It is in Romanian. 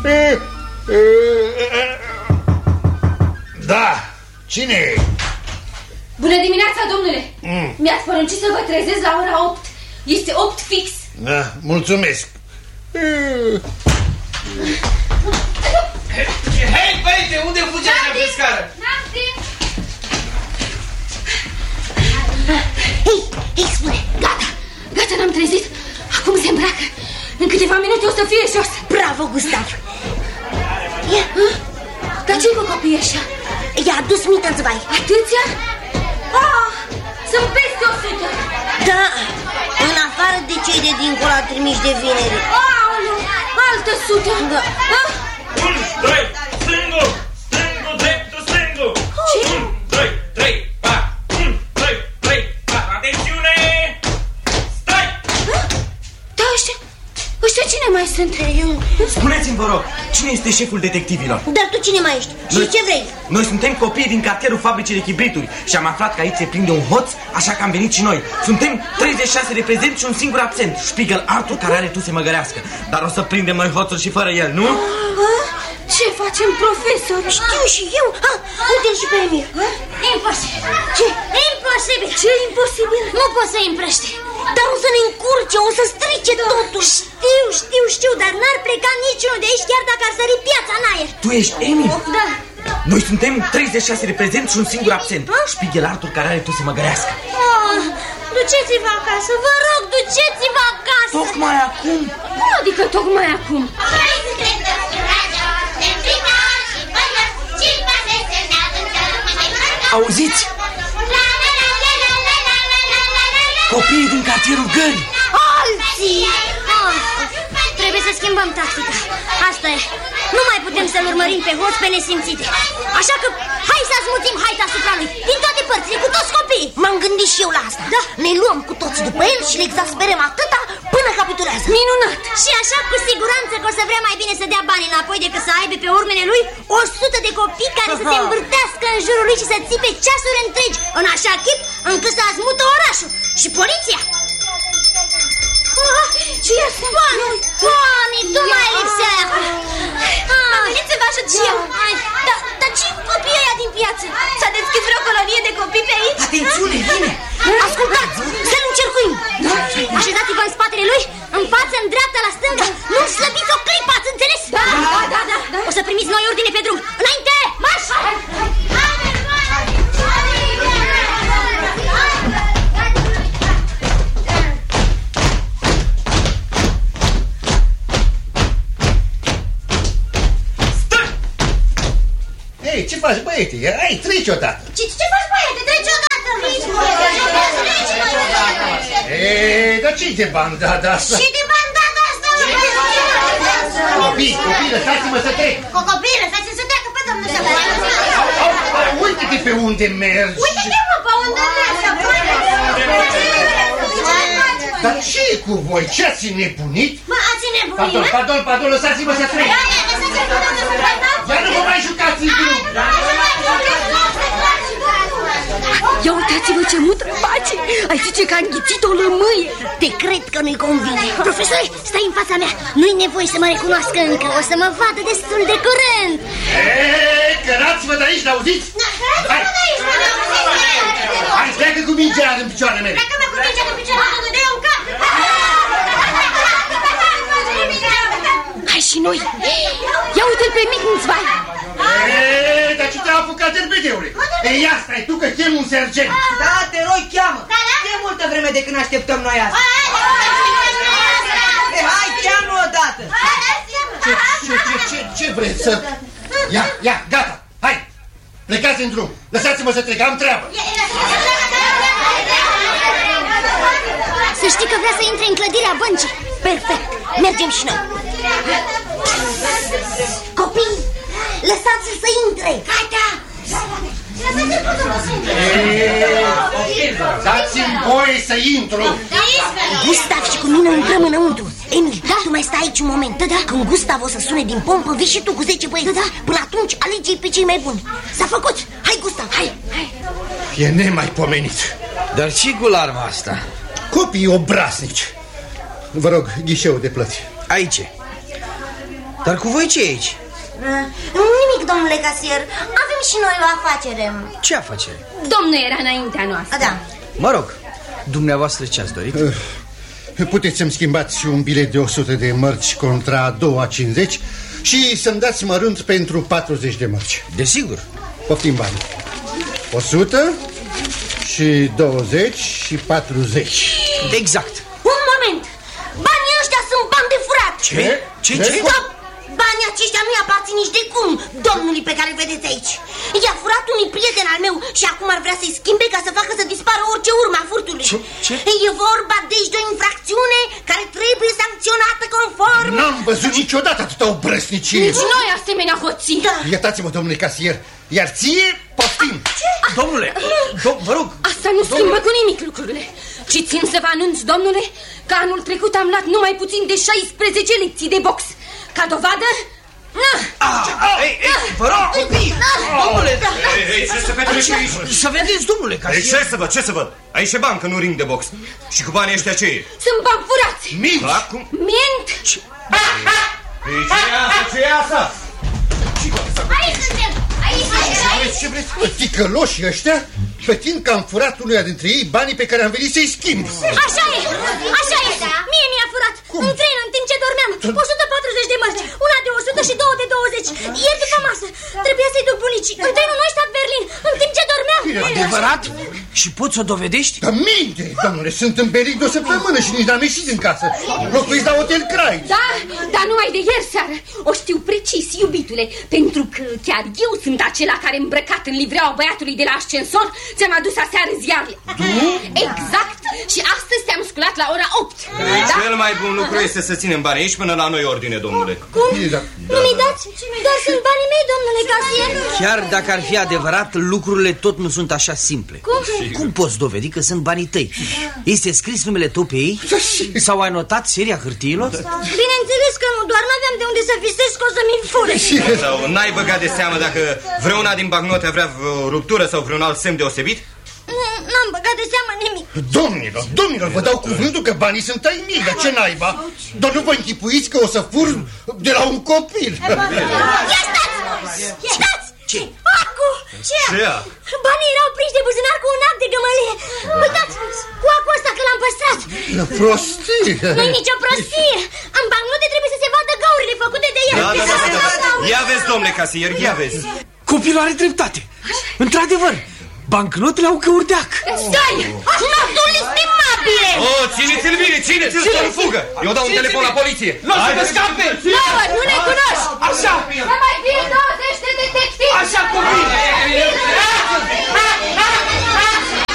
Da, cine e? Bună dimineața, domnule. Mi-ați poruncit să vă trezesc la ora 8. Este 8 fix. Da, mulțumesc. Hei, băiete, unde fugi așa pe scară? Hei, spune, gata, n-am trezit. Acum se îmbracă. În câteva minute o să fie jos. Bravo, Gustav. Dar ce-i cu copiii ăștia? I-a adus mită în zbai. Atâția? Sunt peste 100. Da, în afară de cei de dincolo trimiși de vineri. Aoleu, altă 100. Da. 1, 2, stângul, dreptul, stângul. 1, 2, 3, 4. 1, 2, 3, 4. Atențiune! Stai! Da, ăștia cine mai sunt? Spuneți-mi, vă rog, cine este șeful detectivilor? Dar tu cine mai ești? Și ce vrei? Noi suntem copii din cartierul fabricii de chibrituri și am aflat că aici se prinde un hoț, așa că am venit și noi. Suntem 36 de prezenți și un singur absent, Spiegel Arthur, care are tu să măgărească. Dar o să prindem noi hoțul și fără el, nu? Ce facem, profesor? Știu și eu. Uite-l și pe Emil. Imposibil. Ce? Imposibil. Ce imposibil? Nu poți să împrăște. Dar o să ne încurce, o să strice totul. Știu, dar n-ar pleca niciunul de aici chiar dacă ar sări piața în aer. Tu ești Emil? Da. Noi suntem 36 de prezenți și un singur absent, Spiegel Arthur, care are tu să măgărească. Duceți-vă acasă, vă rog, duceți-vă acasă. Tocmai acum? Cum adică tocmai acum? Auziți? Copiii din cartierul Gării. Alții! Trebuie să schimbăm tactica. Asta e. Nu mai putem să-l urmărim pe hoț pe nesimțite. Așa că hai să asmuțim haita asupra lui, din toate părțile, cu toți copiii. M-am gândit și eu la asta. Da. Ne luăm cu toți după el și le exasperăm atâta până capitulează. Minunat! Și așa cu siguranță că o să vrea mai bine să dea bani înapoi decât să aibă pe urmele lui 100 de copii care să se învârtească în jurul lui și să țipe ceasuri întregi, în așa chip încât să azmută orașul. Și poliția. Ce e asta? Banii, tu mai lipsea. Am venit să vă ajut și eu. Dar ce cu copiii ăia din piață? S-a deschis vreo colonie de copii pe aici? Atențiune, vine! Ascultați, să-l încercuim. Așezați-vă în spatele lui, în față, în dreapta, la stânga. Nu slăbiți o clipă, ați înțeles? Da. O să primiți noi ordine pe drum. Înainte, marș! Ei, ce faci, băiete? Hai, treci odată. Ce faci, băiete? Treci odată! Ei, dar ce-i de bandada asta? Și de bandada asta? Copii, lăsați-mă să trec. Copii, lăsați-mă să treacă pe domnul să Uite-te pe unde mergi. Uite-te, mă, pe unde mergi. Dar ce-i cu voi? Ce ați nebunit? Mă, ați nebunit? Pardon, lăsați-mă să trec. Dar nu vă mai jucați în drum. Ia uitați-vă ce mutră face. Ai zice că a înghițit o lămâie. Te cred că nu-i convine. Profesore, stai în fața mea. Nu-i nevoie să mă recunoască încă. O să mă vadă destul de curând. Ei, cărați-vă de aici, n-auziți? Hai, pleacă cu mingea în picioarele mele. Pleacă-mă cu mingea în picioarele mele. Dă-i un cap. Hai și noi. Ia uite-l pe mic în zvai. Ei, dar ce te-a apucat derbedeule? Ei, ia stai tu că chem un sergent. Da, te rog, cheamă. E multă vreme de când așteptăm noi asta. Hai, cheamă odată. Ce vreți să... Ia, gata, hai. Plecați în drum. Lăsați-mă să trec, am treabă. Să știi că vrea să intre în clădirea băncii. Perfect, mergem și noi. Copii, lăsați-l să intre. Gata. Dați-mi voie să intru. Gustav și cu mine intrăm înăuntru. Emil, tu mai stai aici un moment. Când Gustav o să sune din pompă, vii și tu cu 10 băieți. Până atunci alege-i pe cei mai buni. S-a făcut. Hai, Gustav, hai. E nemaipomenit. Dar ce cu larma asta? Copii obraznici. Vă rog, ghișeul de plăți. Aici. Dar cu voi ce e aici? Nimic, domnule casier. Avem și noi o afacere. Ce afacere? Domnul era înaintea noastră. Da. Mă rog, dumneavoastră ce ați dorit? Puteți să-mi schimbați un bilet de 100 de mărci contra 2,50 și să-mi dați mărunt pentru 40 de mărci. Desigur. Poftim bani. 100 și 20 și 40. Exact. Un moment. Banii ăștia sunt bani de furat. Ce? Da, banii aceștia nu-i aparțin nici de cum domnului pe care îl vedeți aici. I-a furat unui prieten al meu și acum ar vrea să-i schimbe ca să facă să dispară orice urmă a furtului. Ce? E vorba deci de o infracțiune care trebuie sancționată conform. N-am văzut niciodată atâta obrăsnicie. Nici noi asemenea hoții. Da. Iertați-mă, domnule casier. Iar ție, poftim. Domnule, vă rog. Asta nu schimbă cu nimic lucrurile. Și țin să vă anunț, domnule, că anul trecut am luat numai puțin de 16 lecții de box. Ca dovadă... Vă rog, copii! Domnule! Ei, ce se petrece aici? Să vedeți, domnule casier. Ei, ce să văd? Aici e bancă, nu ring de box. Și cu banii ăștia ce e? Sunt bani furați. Minți! Cum? Mint. Ce e asta? Aici suntem! Aici! Ce vreți? Ticăloșii ăștia plătind că am furat unuia dintre ei banii pe care am venit să-i schimb. Așa e! Așa e! Mie mi-a furat! În tren, în timp ce dormeam, 140 de mărci, una de 100 și două de 20. Ieri după masă, trebuia să-i duc bunicii în trenul Neustadt-Berlin, în timp ce dormeam. Adevărat? Și poți să o dovedești? Dar minte, domnule, sunt în Berlin de o săptămână și nici n-am ieșit din casă. Locuiți la Hotel Kreis. Da, dar numai de ieri seară. O știu precis, iubitule, pentru că chiar eu sunt acela care, îmbrăcat în livreaua băiatului de la ascensor, ți-am adus aseară ziarele. Tu? Exact. Și astăzi te-am sculat la ora 8. Da? Cel mai bun lucru este să ținem banii aici până la noi ordine, domnule. Cum? Nu mi dați? Dar sunt banii mei, domnule casier. Chiar dacă ar fi adevărat, lucrurile tot nu sunt așa simple. Cum poți dovedi că sunt banii tăi? Este scris numele tău pe ei? Sau ai notat seria hârtiilor? Bineînțeles că nu, doar n-aveam de unde să visez că o să mi-l fure. Sau n-ai băgat de seamă dacă vreuna din bagnote avea o ruptură sau vreun alt semn deosebit? N-am băgat de seamă nimic. Domnilor, vă dau cuvântul că banii sunt ai mei, dar ce naiba? Doar nu vă închipuiți că o să fur de la un copil. Ia stați! Ce? Acu! Ce? Banii erau prinși de buzunar cu un act de gămălie. Uitați, cu acul ăsta că l-am păstrat. Prostie! Nu-i nicio prostie. În bancnote trebuie să se vadă găurile făcute de el. Da. Ia vezi, domnule casier, ia vezi. Copilul are dreptate. Într-adevăr, bancnotele au căurdeac. Stai! Notul estimabile! Oh, țineți-l bine, țineți-l să nu fugă. Eu dau un telefon la poliție. Nu o să vă scape!